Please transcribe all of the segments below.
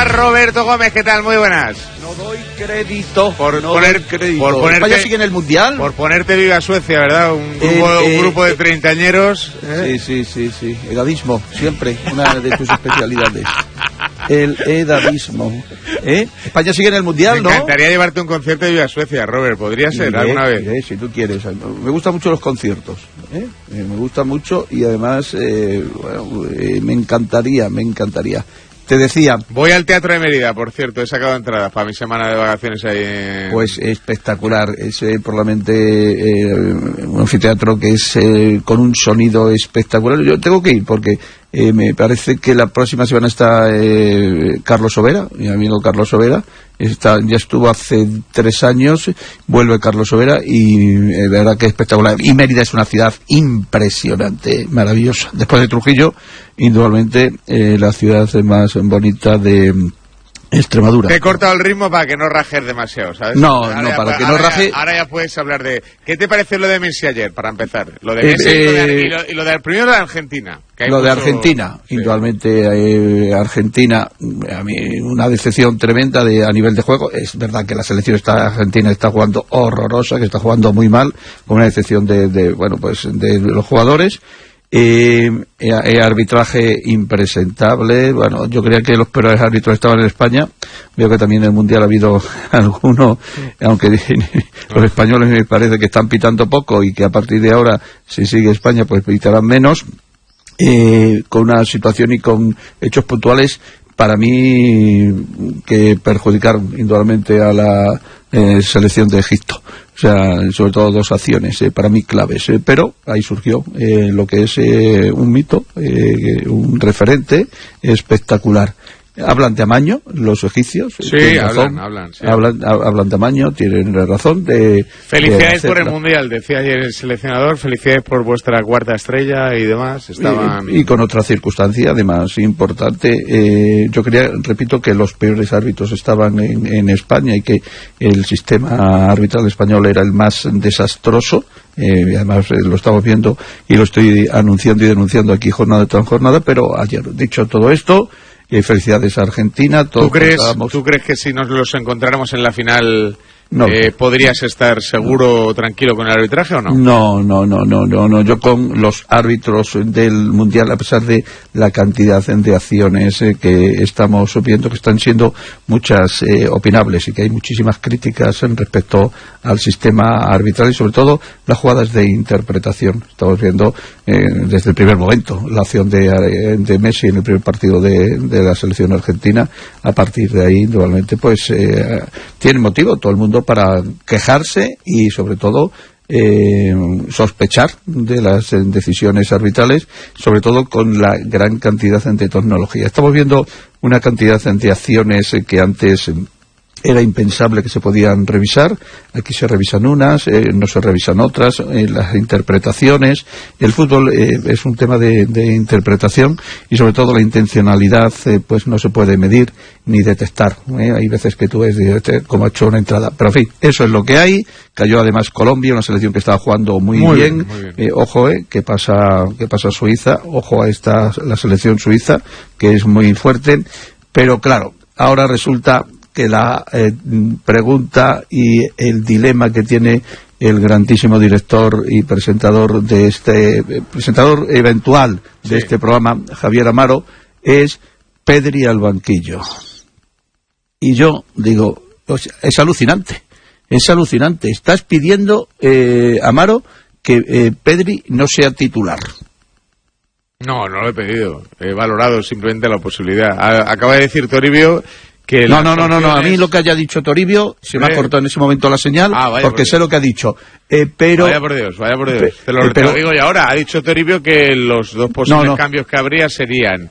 Hola Roberto Gómez, ¿qué tal? Muy buenas. No doy crédito. Por ponerte, ¿España sigue en el Mundial? Por ponerte viva Suecia, ¿verdad? Un grupo de treintañeros. Sí. Edadismo, siempre, una de tus especialidades. El edadismo. España sigue en el Mundial, ¿no? Me encantaría llevarte un concierto de Viva Suecia, Robert. ¿Podría ser alguna vez? Si tú quieres. Me gustan mucho los conciertos. Me gusta mucho y además me encantaría. Te decía... Voy al Teatro de Mérida, por cierto. He sacado entradas para mi semana de vacaciones ahí en... Pues espectacular. Es probablemente un anfiteatro que es con un sonido espectacular. Yo tengo que ir porque me parece que la próxima semana está Carlos Sobera, mi amigo Carlos Sobera. Ya estuvo hace 3 años, vuelve Carlos Sobera y de verdad que es espectacular. Y Mérida es una ciudad impresionante, maravillosa. Después de Trujillo, indudablemente la ciudad más bonita de Extremadura. Te he cortado el ritmo para que no rajes demasiado, ¿sabes? No, para que no raje. Ahora ya puedes hablar de... ¿Qué te pareció lo de Messi ayer, para empezar? Lo de Messi y lo del primero de Argentina. De Argentina, sí. Indudablemente Argentina, a mí una decepción tremenda a nivel de juego. Es verdad que la selección argentina está jugando horrorosa, que está jugando muy mal, con una decepción de los jugadores. Arbitraje impresentable. Bueno, yo creía que los peores árbitros estaban en España. Veo que también en el Mundial ha habido algunos, aunque los españoles me parece que están pitando poco y que a partir de ahora, si sigue España, pues pitarán menos. Con una situación y con hechos puntuales para mí que perjudicaron indudablemente a la selección de Egipto. O sea, sobre todo 2 acciones para mí claves, pero ahí surgió lo que es un mito, un referente espectacular. Hablan de amaño los egipcios. Sí, hablan de amaño, tienen razón. Felicidades por el Mundial, decía ayer el seleccionador, felicidades por vuestra 4ª estrella y demás. Y con otra circunstancia, además, importante. Yo repito, que los peores árbitros estaban en España y que el sistema arbitral español era el más desastroso. Además lo estamos viendo y lo estoy anunciando y denunciando aquí jornada tras jornada, pero ayer, dicho todo esto, felicidades a Argentina. ¿Tú crees que si nos los encontráramos en la final podrías estar seguro o tranquilo con el arbitraje o no? No. Yo con los árbitros del Mundial, a pesar de la cantidad de acciones que estamos viendo, que están siendo muchas opinables y que hay muchísimas críticas respecto al sistema arbitral y sobre todo las jugadas de interpretación. Estamos viendo desde el primer momento la acción de Messi en el primer partido de la selección argentina. A partir de ahí, indudablemente, pues tiene motivo todo el mundo para quejarse y sobre todo sospechar de las decisiones arbitrales, sobre todo con la gran cantidad de tecnología. Estamos viendo una cantidad de acciones que antes era impensable que se podían revisar. Aquí se revisan unas, no se revisan otras, las interpretaciones. El fútbol es un tema de interpretación y sobre todo la intencionalidad pues no se puede medir ni detectar. Hay veces que tú ves cómo ha hecho una entrada, pero en fin, eso es lo que hay. Cayó además Colombia, una selección que estaba jugando muy bien. Ojo, ¿qué pasa Suiza? Ojo a la selección suiza, que es muy fuerte, pero claro, ahora resulta que la pregunta y el dilema que tiene el grandísimo director y presentador presentador eventual de este programa, Javier Amaro, es Pedri al banquillo. Y yo digo, es alucinante. Estás pidiendo, Amaro, que Pedri no sea titular. No lo he pedido. He valorado simplemente la posibilidad. Acaba de decir Toribio que No, a mí lo que haya dicho Toribio se me ha cortado en ese momento la señal, porque sé lo que ha dicho, pero... Vaya por Dios, te lo digo yo ahora. Ha dicho Toribio que los 2 posibles cambios que habría serían...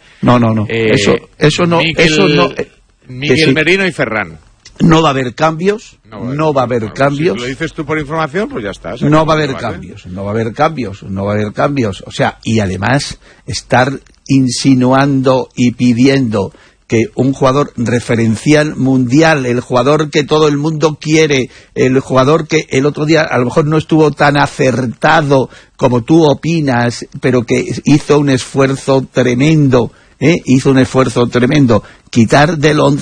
Eso no... Miguel Merino y Ferran. No va a haber cambios, no va a haber cambios. Si lo dices tú por información, pues ya está. No va a haber cambios. O sea, y además estar insinuando y pidiendo que un jugador referencial mundial, el jugador que todo el mundo quiere, el jugador que el otro día a lo mejor no estuvo tan acertado como tú opinas, pero que hizo un esfuerzo tremendo, quitar del 11